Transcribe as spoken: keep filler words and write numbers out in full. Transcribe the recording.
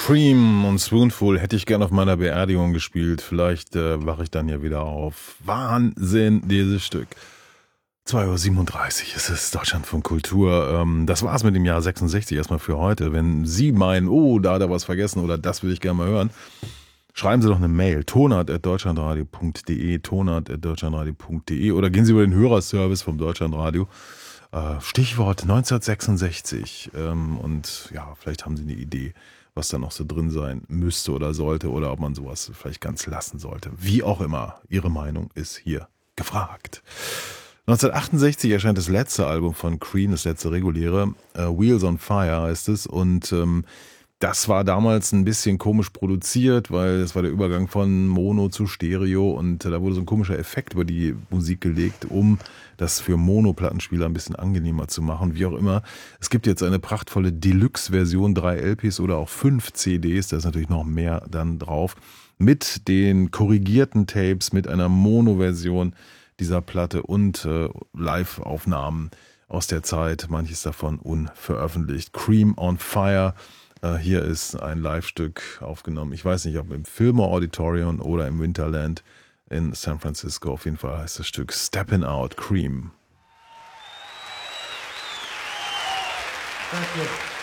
Cream und Spoonful hätte ich gern auf meiner Beerdigung gespielt. Vielleicht äh, wache ich dann ja wieder auf. Wahnsinn, dieses Stück. zwei Uhr siebenunddreißig ist es, Deutschlandfunk Kultur. Ähm, das war's mit dem Jahr sechsundsechzig erstmal für heute. Wenn Sie meinen, oh, da hat er was vergessen oder das würde ich gerne mal hören, schreiben Sie doch eine Mail. tonart at deutschlandradio punkt de, tonart at deutschlandradio punkt de oder gehen Sie über den Hörerservice vom Deutschlandradio. Äh, Stichwort neunzehnhundertsechsundsechzig. Ähm, und ja, vielleicht haben Sie eine Idee, was da noch so drin sein müsste oder sollte oder ob man sowas vielleicht ganz lassen sollte. Wie auch immer, Ihre Meinung ist hier gefragt. neunzehnhundertachtundsechzig erscheint das letzte Album von Cream, das letzte reguläre, uh, Wheels on Fire heißt es, und ähm, das war damals ein bisschen komisch produziert, weil es war der Übergang von Mono zu Stereo und äh, da wurde so ein komischer Effekt über die Musik gelegt, um das für Mono-Plattenspieler ein bisschen angenehmer zu machen, wie auch immer. Es gibt jetzt eine prachtvolle Deluxe-Version, drei L Ps oder auch fünf C Ds, da ist natürlich noch mehr dann drauf, mit den korrigierten Tapes, mit einer Mono-Version dieser Platte und äh, Live-Aufnahmen aus der Zeit, manches davon unveröffentlicht. Cream on Fire. Hier ist ein Live-Stück aufgenommen. Ich weiß nicht, ob im Fillmore Auditorium oder im Winterland in San Francisco. Auf jeden Fall heißt das Stück Steppin' Out, Cream. Danke.